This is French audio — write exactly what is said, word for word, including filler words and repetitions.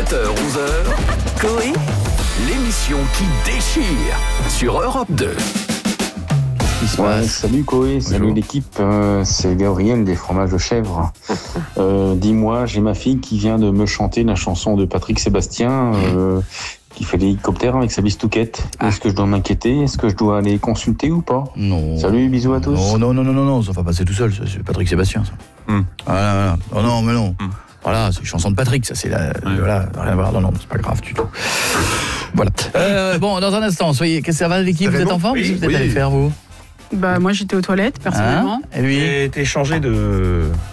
sept heures onze heures, Coé, l'émission qui déchire sur Europe deux. Ouais, salut Coé, salut Bonjour. L'équipe, euh, c'est Gabriel des fromages de chèvre. Euh, dis-moi, j'ai ma fille qui vient de me chanter la chanson de Patrick Sébastien, euh, qui fait l'hélicoptère avec sa bistouquette. Ah. Est-ce que je dois m'inquiéter? Est-ce que je dois aller consulter ou pas? Non. Salut, bisous à tous. Non, non, non, non, non, non, ça va passer tout seul, ça, c'est Patrick Sébastien, ça. Mm. Voilà, voilà. Oh non, mais non. Mm. Voilà, c'est une chanson de Patrick, ça c'est la... Ouais. Voilà, rien à voir, non, non, c'est pas grave du tout. Voilà. Euh, bon, dans un instant, soyez... Qu'est-ce que ça va l'équipe? Vous êtes en forme? Qu'est-ce que vous êtes allé faire, vous? Bah moi j'étais aux toilettes personnellement. Hein? Et lui? T'es changé de